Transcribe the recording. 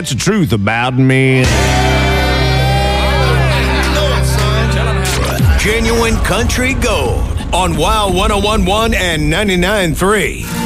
That's the truth about me. Genuine country gold on WOW 1011 and 99.3.